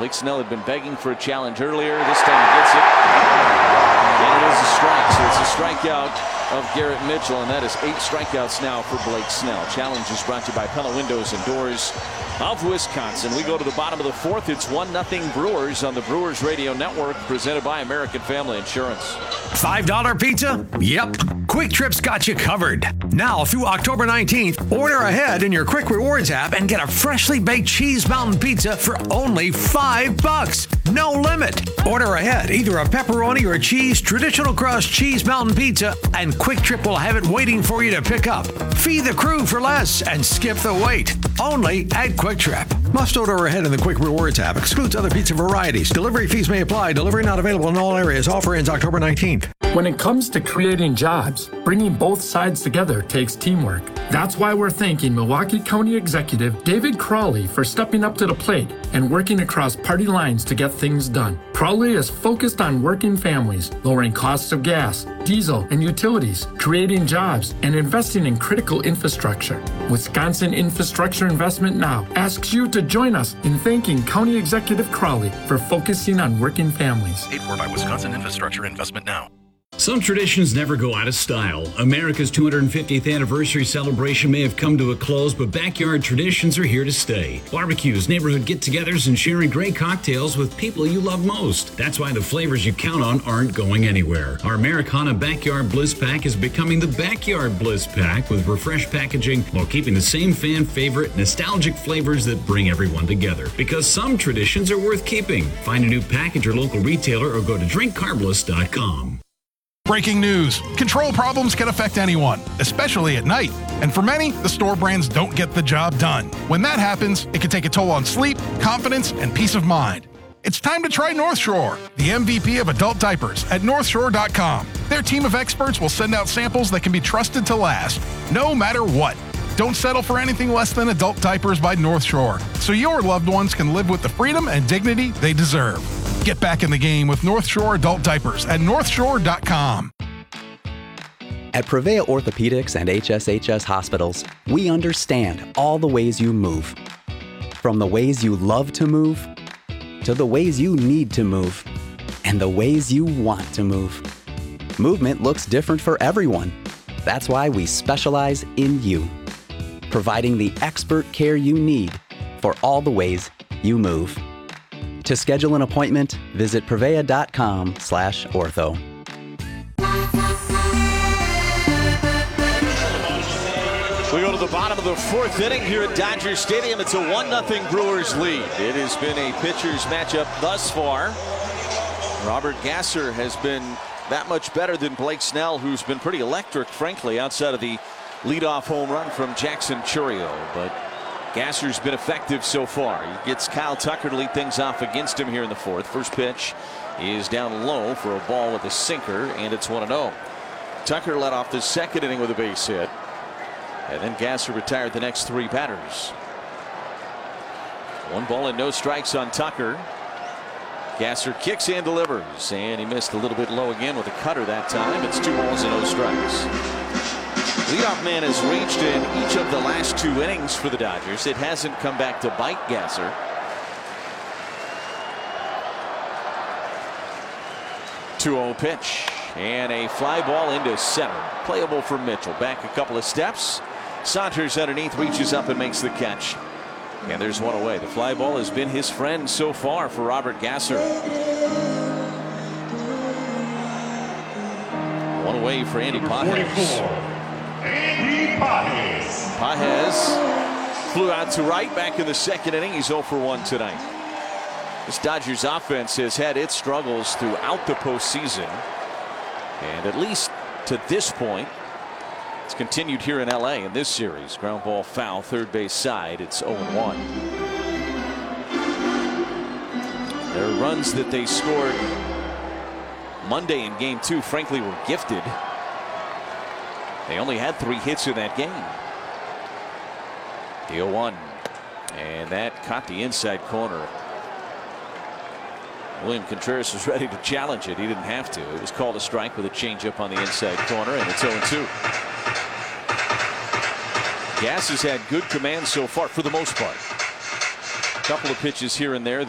Blake Snell had been begging for a challenge earlier. This time he gets it. And it is a strike. So it's a strikeout of Garrett Mitchell, and that is 8 strikeouts now for Blake Snell. Challenge is brought to you by Pella Windows and Doors of Wisconsin. We go to the bottom of the 4th. It's 1-0 Brewers on the Brewers Radio Network, presented by American Family Insurance. $5 pizza? Yep. Quick Trip's got you covered. Now through October 19th, order ahead in your Quick Rewards app and get a freshly baked cheese mountain pizza for only $5. No limit. Order ahead, either a pepperoni or a cheese traditional crust cheese mountain pizza, and Quick Trip will have it waiting for you to pick up. Feed the crew for less and skip the wait. Only at Quick Trip. Must order ahead in the Quick Rewards app. Excludes other pizza varieties. Delivery fees may apply. Delivery not available in all areas. Offer ends October 19th. When it comes to creating jobs, bringing both sides together takes teamwork. That's why we're thanking Milwaukee County Executive David Crowley for stepping up to the plate and working across party lines to get things done. Crowley is focused on working families, lowering costs of gas, diesel, and utilities, creating jobs, and investing in critical infrastructure. Wisconsin Infrastructure Investment Now asks you to join us in thanking County Executive Crowley for focusing on working families. Paid for by Wisconsin Infrastructure Investment Now. Some traditions never go out of style. America's 250th anniversary celebration may have come to a close, but backyard traditions are here to stay. Barbecues, neighborhood get-togethers, and sharing great cocktails with people you love most. That's why the flavors you count on aren't going anywhere. Our Americana Backyard Bliss Pack is becoming the Backyard Bliss Pack with refreshed packaging while keeping the same fan favorite nostalgic flavors that bring everyone together. Because some traditions are worth keeping. Find a new pack at your local retailer or go to drinkcarbliss.com. Breaking news. Control problems can affect anyone, especially at night. And for many, the store brands don't get the job done. When that happens, it can take a toll on sleep, confidence, and peace of mind. It's time to try North Shore, the MVP of adult diapers at NorthShore.com. Their team of experts will send out samples that can be trusted to last, no matter what. Don't settle for anything less than adult diapers by North Shore, so your loved ones can live with the freedom and dignity they deserve. Get back in the game with North Shore adult diapers at NorthShore.com. At Prevea Orthopedics and HSHS Hospitals, we understand all the ways you move. From the ways you love to move, to the ways you need to move, and the ways you want to move. Movement looks different for everyone. That's why we specialize in you, providing the expert care you need for all the ways you move. To schedule an appointment, visit prevea.com/ortho. We go to the bottom of the 4th inning here at Dodger Stadium. It's a 1-0 Brewers lead. It has been a pitcher's matchup thus far. Robert Gasser has been that much better than Blake Snell, who's been pretty electric, frankly, outside of the leadoff home run from Jackson Chourio. But Gasser's been effective so far. He gets Kyle Tucker to lead things off against him here in the 4th. First pitch is down low for a ball with a sinker, and it's 1-0. Tucker led off the 2nd inning with a base hit, and then Gasser retired the next 3 batters. 1 ball and no strikes on Tucker. Gasser kicks and delivers, and he missed a little bit low again with a cutter that time. It's 2 balls and no strikes. Leadoff man has reached in each of the last 2 innings for the Dodgers. It hasn't come back to bite Gasser. 2-0 pitch, and a fly ball into center. Playable for Mitchell. Back a couple of steps. Saunters underneath, reaches up and makes the catch. And there's 1 away. The fly ball has been his friend so far for Robert Gasser. 1 away for Andy Pages. Andy Pages. Pages flew out to right back in the 2nd inning. He's 0 for 1 tonight. This Dodgers offense has had its struggles throughout the postseason. And at least to this point, it's continued here in LA in this series. Ground ball foul, third base side. It's 0-1. Their runs that they scored Monday in game 2, frankly, were gifted. They only had 3 hits in that game. The 0-1, and that caught the inside corner. William Contreras was ready to challenge it. He didn't have to. It was called a strike with a changeup on the inside corner, and it's 0-2. Gas has had good command so far for the most part. A couple of pitches here and there